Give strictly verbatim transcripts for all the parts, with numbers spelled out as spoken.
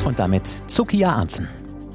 Und damit zu Kia Arntzen.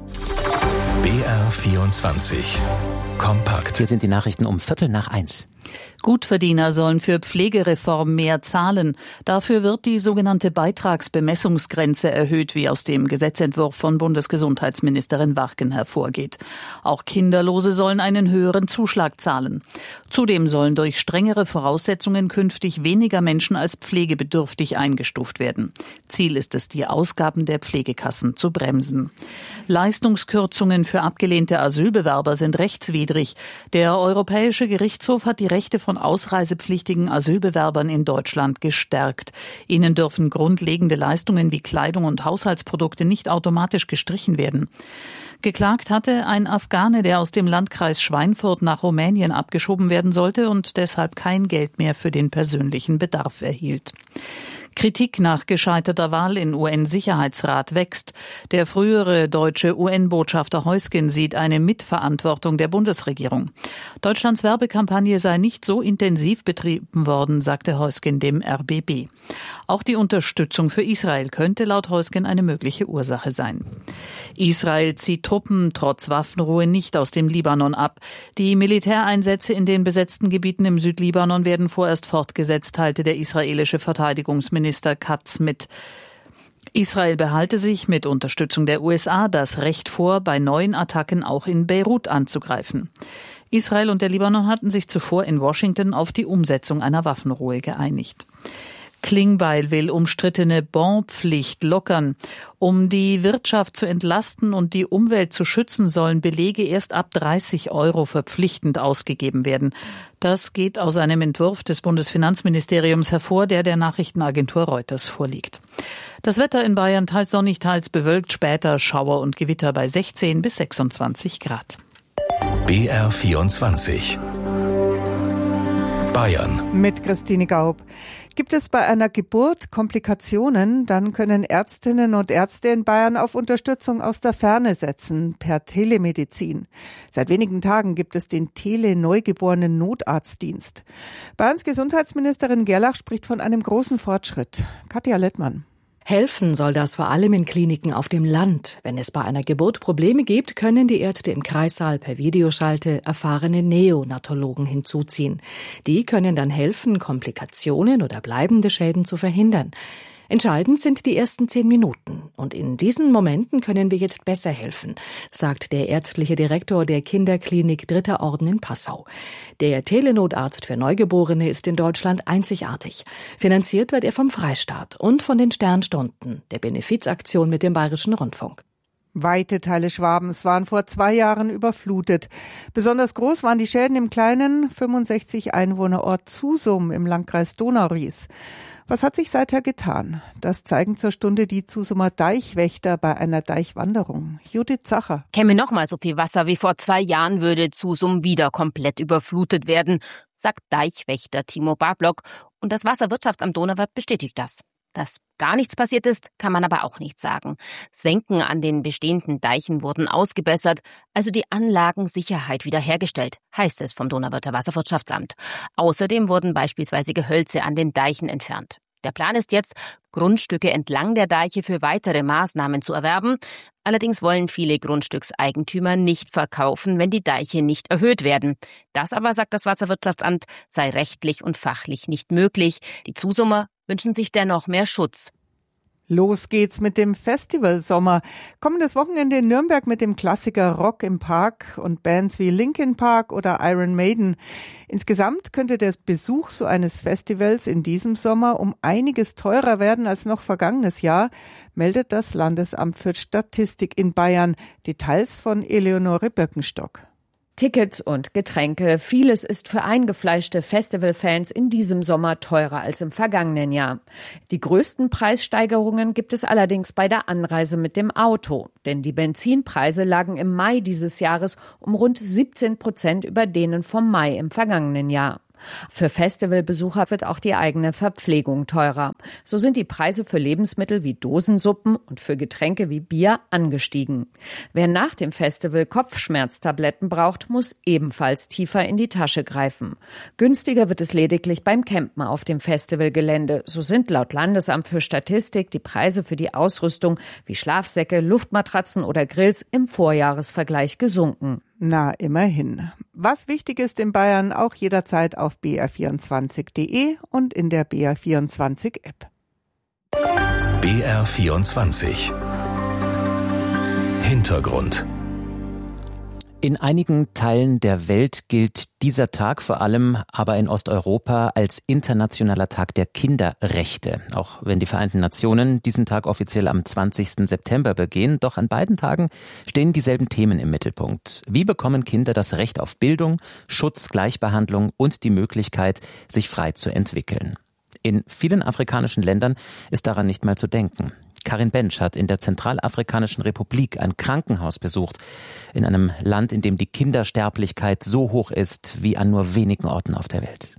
B R vierundzwanzig. Kompakt. Hier sind die Nachrichten um Viertel nach eins. Gutverdiener sollen für Pflegereform mehr zahlen. Dafür wird die sogenannte Beitragsbemessungsgrenze erhöht, wie aus dem Gesetzentwurf von Bundesgesundheitsministerin Warken hervorgeht. Auch Kinderlose sollen einen höheren Zuschlag zahlen. Zudem sollen durch strengere Voraussetzungen künftig weniger Menschen als pflegebedürftig eingestuft werden. Ziel ist es, die Ausgaben der Pflegekassen zu bremsen. Leistungskürzungen für abgelehnte Asylbewerber sind rechtswidrig. Der Europäische Gerichtshof hat die Rechte von ausreisepflichtigen Asylbewerbern in Deutschland gestärkt. Ihnen dürfen grundlegende Leistungen wie Kleidung und Haushaltsprodukte nicht automatisch gestrichen werden. Geklagt hatte ein Afghane, der aus dem Landkreis Schweinfurt nach Rumänien abgeschoben werden sollte und deshalb kein Geld mehr für den persönlichen Bedarf erhielt. Kritik nach gescheiterter Wahl in U N-Sicherheitsrat wächst. Der frühere deutsche U N-Botschafter Heusgen sieht eine Mitverantwortung der Bundesregierung. Deutschlands Werbekampagne sei nicht so intensiv betrieben worden, sagte Heusgen dem R B B. Auch die Unterstützung für Israel könnte laut Heusgen eine mögliche Ursache sein. Israel zieht Truppen trotz Waffenruhe nicht aus dem Libanon ab. Die Militäreinsätze in den besetzten Gebieten im Südlibanon werden vorerst fortgesetzt, teilte der israelische Verteidigungsminister Katz mit. Israel behalte sich mit Unterstützung der U S A das Recht vor, bei neuen Attacken auch in Beirut anzugreifen. Israel und der Libanon hatten sich zuvor in Washington auf die Umsetzung einer Waffenruhe geeinigt. Klingbeil will umstrittene Bonpflicht lockern. Um die Wirtschaft zu entlasten und die Umwelt zu schützen, sollen Belege erst ab dreißig Euro verpflichtend ausgegeben werden. Das geht aus einem Entwurf des Bundesfinanzministeriums hervor, der der Nachrichtenagentur Reuters vorliegt. Das Wetter in Bayern teils sonnig, teils bewölkt, später Schauer und Gewitter bei sechzehn bis sechsundzwanzig Grad. B R vierundzwanzig. Bayern. Mit Christine Gaub. Gibt es bei einer Geburt Komplikationen, dann können Ärztinnen und Ärzte in Bayern auf Unterstützung aus der Ferne setzen, per Telemedizin. Seit wenigen Tagen gibt es den Tele-Neugeborenen-Notarztdienst. Bayerns Gesundheitsministerin Gerlach spricht von einem großen Fortschritt. Katja Lettmann. Helfen soll das vor allem in Kliniken auf dem Land. Wenn es bei einer Geburt Probleme gibt, können die Ärzte im Kreissaal per Videoschalte erfahrene Neonatologen hinzuziehen. Die können dann helfen, Komplikationen oder bleibende Schäden zu verhindern. Entscheidend sind die ersten zehn Minuten. Und in diesen Momenten können wir jetzt besser helfen, sagt der ärztliche Direktor der Kinderklinik Dritter Orden in Passau. Der Telenotarzt für Neugeborene ist in Deutschland einzigartig. Finanziert wird er vom Freistaat und von den Sternstunden, der Benefizaktion mit dem Bayerischen Rundfunk. Weite Teile Schwabens waren vor zwei Jahren überflutet. Besonders groß waren die Schäden im kleinen fünfundsechzig Einwohnerort Zusum im Landkreis Donauries. Was hat sich seither getan? Das zeigen zur Stunde die Zusumer Deichwächter bei einer Deichwanderung. Judith Zacher. Käme noch mal so viel Wasser wie vor zwei Jahren, würde Zusum wieder komplett überflutet werden, sagt Deichwächter Timo Bablock. Und das Wasserwirtschaftsamt Donauwörth bestätigt das. Dass gar nichts passiert ist, kann man aber auch nicht sagen. Senken an den bestehenden Deichen wurden ausgebessert, also die Anlagensicherheit wiederhergestellt, heißt es vom Donauwörther Wasserwirtschaftsamt. Außerdem wurden beispielsweise Gehölze an den Deichen entfernt. Der Plan ist jetzt, Grundstücke entlang der Deiche für weitere Maßnahmen zu erwerben. Allerdings wollen viele Grundstückseigentümer nicht verkaufen, wenn die Deiche nicht erhöht werden. Das aber, sagt das Wasserwirtschaftsamt, sei rechtlich und fachlich nicht möglich. Die Zusumer wünschen sich dennoch mehr Schutz. Los geht's mit dem Festivalsommer. Kommendes Wochenende in Nürnberg mit dem Klassiker Rock im Park und Bands wie Linkin Park oder Iron Maiden. Insgesamt könnte der Besuch so eines Festivals in diesem Sommer um einiges teurer werden als noch vergangenes Jahr, meldet das Landesamt für Statistik in Bayern. Details von Eleonore Birkenstock. Tickets und Getränke, vieles ist für eingefleischte Festivalfans in diesem Sommer teurer als im vergangenen Jahr. Die größten Preissteigerungen gibt es allerdings bei der Anreise mit dem Auto, denn die Benzinpreise lagen im Mai dieses Jahres um rund siebzehn Prozent über denen vom Mai im vergangenen Jahr. Für Festivalbesucher wird auch die eigene Verpflegung teurer. So sind die Preise für Lebensmittel wie Dosensuppen und für Getränke wie Bier angestiegen. Wer nach dem Festival Kopfschmerztabletten braucht, muss ebenfalls tiefer in die Tasche greifen. Günstiger wird es lediglich beim Campen auf dem Festivalgelände. So sind laut Landesamt für Statistik die Preise für die Ausrüstung wie Schlafsäcke, Luftmatratzen oder Grills im Vorjahresvergleich gesunken. Na, immerhin. Was wichtig ist in Bayern, auch jederzeit auf b r vierundzwanzig punkt d e und in der B R vierundzwanzig App. B R vierundzwanzig Hintergrund. In einigen Teilen der Welt gilt dieser Tag vor allem aber in Osteuropa als internationaler Tag der Kinderrechte. Auch wenn die Vereinten Nationen diesen Tag offiziell am zwanzigsten September begehen, doch an beiden Tagen stehen dieselben Themen im Mittelpunkt. Wie bekommen Kinder das Recht auf Bildung, Schutz, Gleichbehandlung und die Möglichkeit, sich frei zu entwickeln? In vielen afrikanischen Ländern ist daran nicht mal zu denken. Karin Bensch hat in der Zentralafrikanischen Republik ein Krankenhaus besucht, in einem Land, in dem die Kindersterblichkeit so hoch ist wie an nur wenigen Orten auf der Welt.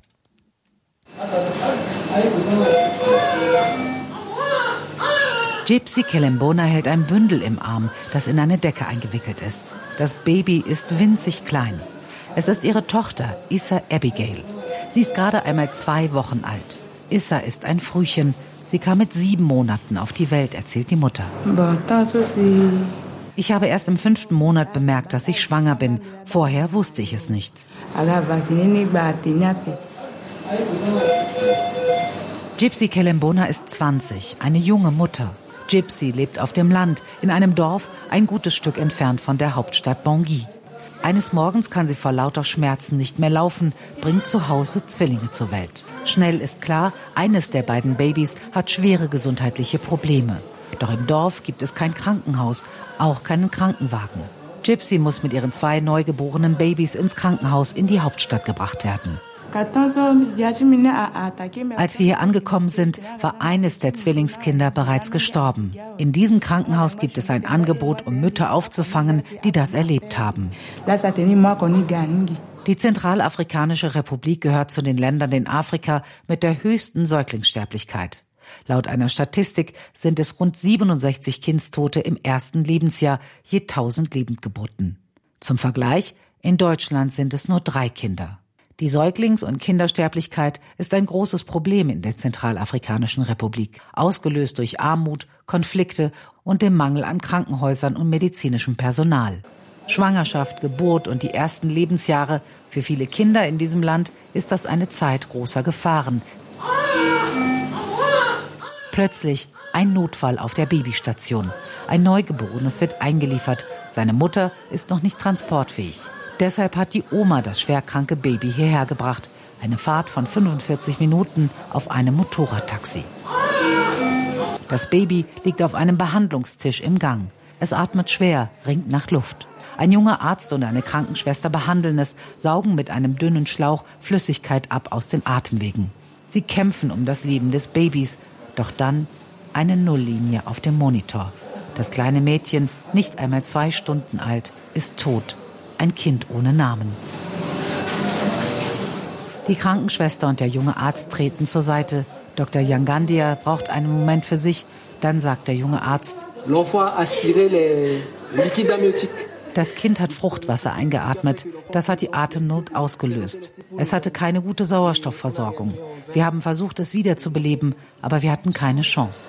Gypsy Kelembona hält ein Bündel im Arm, das in eine Decke eingewickelt ist. Das Baby ist winzig klein. Es ist ihre Tochter, Issa Abigail. Sie ist gerade einmal zwei Wochen alt. Issa ist ein Frühchen. Sie kam mit sieben Monaten auf die Welt, erzählt die Mutter. Ich habe erst im fünften Monat bemerkt, dass ich schwanger bin. Vorher wusste ich es nicht. Gypsy Kelembona ist zwanzig, eine junge Mutter. Gypsy lebt auf dem Land, in einem Dorf, ein gutes Stück entfernt von der Hauptstadt Bangui. Eines Morgens kann sie vor lauter Schmerzen nicht mehr laufen, bringt zu Hause Zwillinge zur Welt. Schnell ist klar, eines der beiden Babys hat schwere gesundheitliche Probleme. Doch im Dorf gibt es kein Krankenhaus, auch keinen Krankenwagen. Gypsy muss mit ihren zwei neugeborenen Babys ins Krankenhaus in die Hauptstadt gebracht werden. Als wir hier angekommen sind, war eines der Zwillingskinder bereits gestorben. In diesem Krankenhaus gibt es ein Angebot, um Mütter aufzufangen, die das erlebt haben. Die Zentralafrikanische Republik gehört zu den Ländern in Afrika mit der höchsten Säuglingssterblichkeit. Laut einer Statistik sind es rund siebenundsechzig Kindstote im ersten Lebensjahr je tausend Lebendgeburten. Zum Vergleich, in Deutschland sind es nur drei Kinder. Die Säuglings- und Kindersterblichkeit ist ein großes Problem in der Zentralafrikanischen Republik, ausgelöst durch Armut, Konflikte und dem Mangel an Krankenhäusern und medizinischem Personal. Schwangerschaft, Geburt und die ersten Lebensjahre, für viele Kinder in diesem Land ist das eine Zeit großer Gefahren. Plötzlich ein Notfall auf der Babystation. Ein Neugeborenes wird eingeliefert. Seine Mutter ist noch nicht transportfähig. Deshalb hat die Oma das schwerkranke Baby hierher gebracht. Eine Fahrt von fünfundvierzig Minuten auf einem Motorradtaxi. Das Baby liegt auf einem Behandlungstisch im Gang. Es atmet schwer, ringt nach Luft. Ein junger Arzt und eine Krankenschwester behandeln es, saugen mit einem dünnen Schlauch Flüssigkeit ab aus den Atemwegen. Sie kämpfen um das Leben des Babys. Doch dann eine Nulllinie auf dem Monitor. Das kleine Mädchen, nicht einmal zwei Stunden alt, ist tot. Ein Kind ohne Namen. Die Krankenschwester und der junge Arzt treten zur Seite. Doktor Yangandia braucht einen Moment für sich. Dann sagt der junge Arzt: Das Kind hat Fruchtwasser eingeatmet. Das hat die Atemnot ausgelöst. Es hatte keine gute Sauerstoffversorgung. Wir haben versucht, es wiederzubeleben, aber wir hatten keine Chance.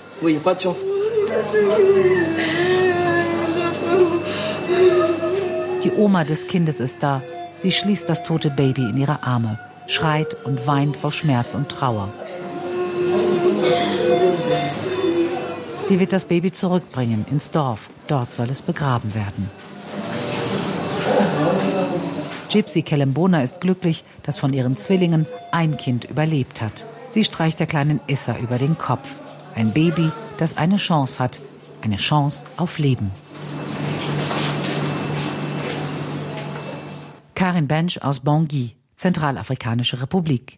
Die Oma des Kindes ist da. Sie schließt das tote Baby in ihre Arme, schreit und weint vor Schmerz und Trauer. Sie wird das Baby zurückbringen ins Dorf. Dort soll es begraben werden. Gypsy Kelembona ist glücklich, dass von ihren Zwillingen ein Kind überlebt hat. Sie streicht der kleinen Issa über den Kopf. Ein Baby, das eine Chance hat. Eine Chance auf Leben. Karin Bensch aus Bangui, Zentralafrikanische Republik.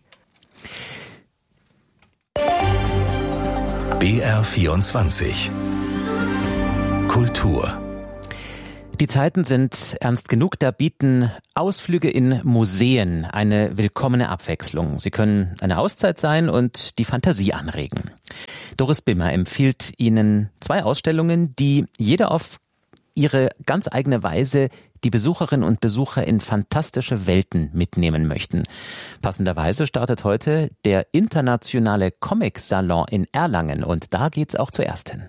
B R vierundzwanzig Kultur. Die Zeiten sind ernst genug, da bieten Ausflüge in Museen eine willkommene Abwechslung. Sie können eine Auszeit sein und die Fantasie anregen. Doris Bimmer empfiehlt Ihnen zwei Ausstellungen, die jeder auf ihre ganz eigene Weise die Besucherinnen und Besucher in fantastische Welten mitnehmen möchten. Passenderweise startet heute der internationale Comic-Salon in Erlangen und da geht's auch zuerst hin.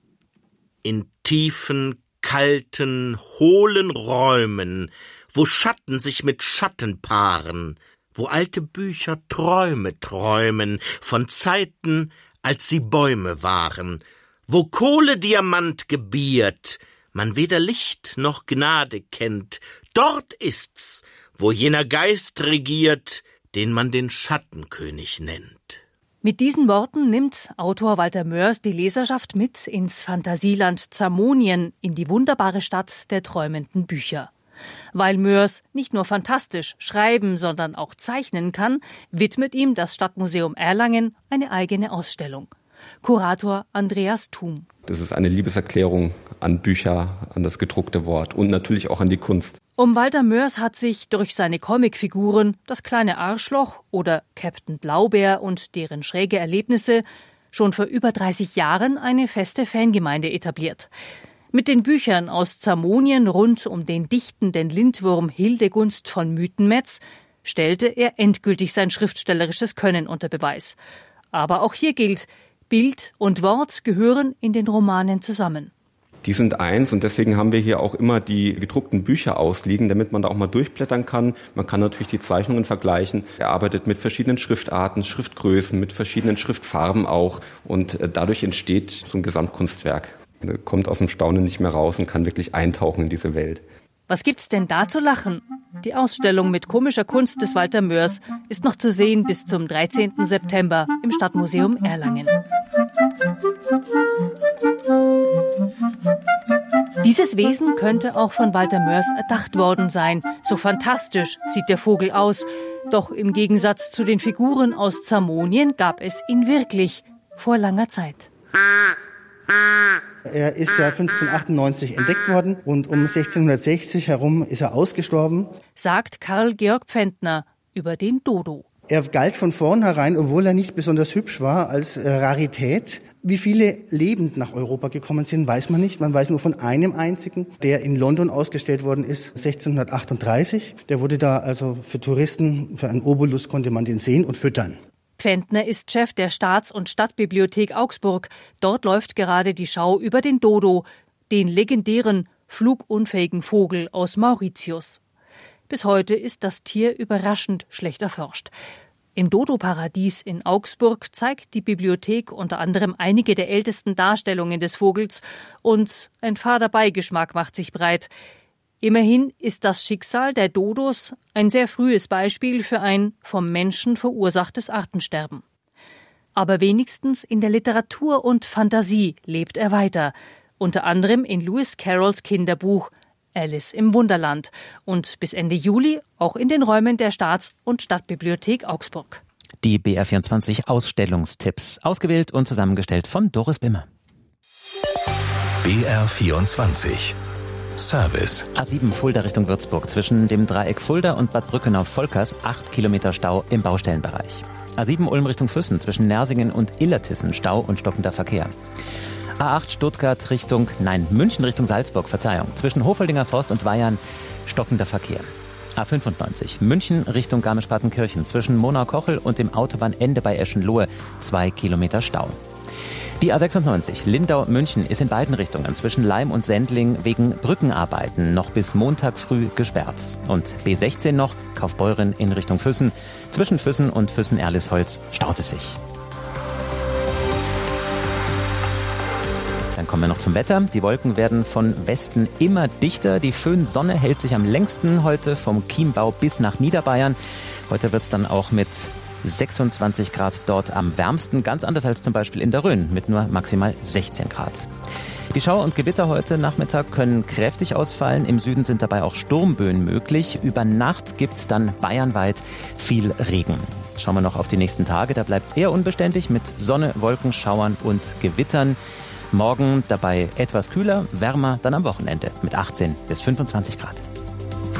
In tiefen, kalten, hohlen Räumen, wo Schatten sich mit Schatten paaren, wo alte Bücher Träume träumen von Zeiten, als sie Bäume waren, wo Kohle Diamant gebiert, man weder Licht noch Gnade kennt, dort ist's, wo jener Geist regiert, den man den Schattenkönig nennt. Mit diesen Worten nimmt Autor Walter Moers die Leserschaft mit ins Fantasieland Zamonien, in die wunderbare Stadt der träumenden Bücher. Weil Moers nicht nur fantastisch schreiben, sondern auch zeichnen kann, widmet ihm das Stadtmuseum Erlangen eine eigene Ausstellung. Kurator Andreas Thum. Das ist eine Liebeserklärung an Bücher, an das gedruckte Wort und natürlich auch an die Kunst. Um Walter Moers hat sich durch seine Comicfiguren Das kleine Arschloch oder Captain Blaubeer und deren schräge Erlebnisse schon vor über dreißig Jahren eine feste Fangemeinde etabliert. Mit den Büchern aus Zamonien rund um den dichtenden Lindwurm Hildegunst von Mythenmetz stellte er endgültig sein schriftstellerisches Können unter Beweis. Aber auch hier gilt, Bild und Wort gehören in den Romanen zusammen. Die sind eins und deswegen haben wir hier auch immer die gedruckten Bücher ausliegen, damit man da auch mal durchblättern kann. Man kann natürlich die Zeichnungen vergleichen. Er arbeitet mit verschiedenen Schriftarten, Schriftgrößen, mit verschiedenen Schriftfarben auch und dadurch entsteht so ein Gesamtkunstwerk. Er kommt aus dem Staunen nicht mehr raus und kann wirklich eintauchen in diese Welt. Was gibt's denn da zu lachen? Die Ausstellung mit komischer Kunst des Walter Moers ist noch zu sehen bis zum dreizehnten September im Stadtmuseum Erlangen. Dieses Wesen könnte auch von Walter Moers erdacht worden sein. So fantastisch sieht der Vogel aus. Doch im Gegensatz zu den Figuren aus Zamonien gab es ihn wirklich vor langer Zeit. Er ist ja fünfzehnhundertachtundneunzig entdeckt worden und um sechzehnhundertsechzig herum ist er ausgestorben, sagt Karl Georg Pfändner über den Dodo. Er galt von vornherein, obwohl er nicht besonders hübsch war, als Rarität. Wie viele lebend nach Europa gekommen sind, weiß man nicht. Man weiß nur von einem einzigen, der in London ausgestellt worden ist, sechzehnhundertachtunddreißig. Der wurde da also für Touristen, für einen Obolus konnte man den sehen und füttern. Pfändner ist Chef der Staats- und Stadtbibliothek Augsburg. Dort läuft gerade die Schau über den Dodo, den legendären flugunfähigen Vogel aus Mauritius. Bis heute ist das Tier überraschend schlecht erforscht. Im Dodo-Paradies in Augsburg zeigt die Bibliothek unter anderem einige der ältesten Darstellungen des Vogels und ein fader Beigeschmack macht sich breit. Immerhin ist das Schicksal der Dodos ein sehr frühes Beispiel für ein vom Menschen verursachtes Artensterben. Aber wenigstens in der Literatur und Fantasie lebt er weiter, unter anderem in Lewis Carrolls Kinderbuch Alice im Wunderland und bis Ende Juli auch in den Räumen der Staats- und Stadtbibliothek Augsburg. Die B R vierundzwanzig Ausstellungstipps, ausgewählt und zusammengestellt von Doris Bimmer. B R vierundzwanzig Service. A sieben Fulda Richtung Würzburg. Zwischen dem Dreieck Fulda und Bad Brückenau-Volkers acht Kilometer Stau im Baustellenbereich. A sieben Ulm Richtung Füssen. Zwischen Nersingen und Illertissen Stau und stockender Verkehr. A acht Stuttgart Richtung, nein, München Richtung Salzburg, Verzeihung. Zwischen Hofeldinger Forst und Weihern stockender Verkehr. A fünfundneunzig München Richtung Garmisch-Partenkirchen. Zwischen Monau-Kochel und dem Autobahnende bei Eschenlohe zwei Kilometer Stau. Die A sechsundneunzig Lindau-München ist in beiden Richtungen zwischen Leim und Sendling wegen Brückenarbeiten noch bis Montag früh gesperrt. Und B sechzehn noch Kaufbeuren in Richtung Füssen. Zwischen Füssen und Füssen-Erlisholz staut es sich. Dann kommen wir noch zum Wetter. Die Wolken werden von Westen immer dichter. Die Föhnsonne hält sich am längsten heute vom Chiembau bis nach Niederbayern. Heute wird es dann auch mit sechsundzwanzig Grad dort am wärmsten, ganz anders als zum Beispiel in der Rhön mit nur maximal sechzehn Grad. Die Schauer und Gewitter heute Nachmittag können kräftig ausfallen. Im Süden sind dabei auch Sturmböen möglich. Über Nacht gibt's dann bayernweit viel Regen. Schauen wir noch auf die nächsten Tage. Da bleibt's eher unbeständig mit Sonne, Wolken, Schauern und Gewittern. Morgen dabei etwas kühler, wärmer dann am Wochenende mit achtzehn bis fünfundzwanzig Grad.